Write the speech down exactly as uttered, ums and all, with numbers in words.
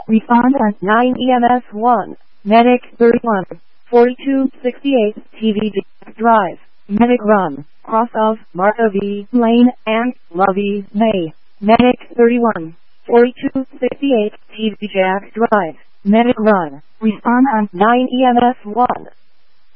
Respond on nine E M S one. Medic thirty-one. forty-two sixty-eight T V Jack Drive. Medic Run. Cross of Martha V. Lane and Lovey May. Medic thirty-one. forty-two sixty-eight T V Jack Drive. Medic Run. Respond on nine E M S one.